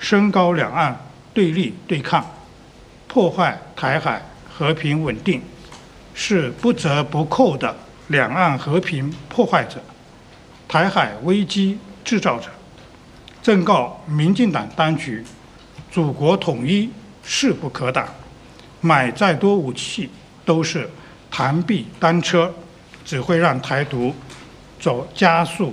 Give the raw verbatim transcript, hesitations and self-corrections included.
升高两岸对立对抗，破坏台海和平稳定，是不折不扣的两岸和平破坏者、台海危机制造者。正告民进党当局，祖国统一势不可挡，买再多武器都是螳臂当车，只会让台独走加速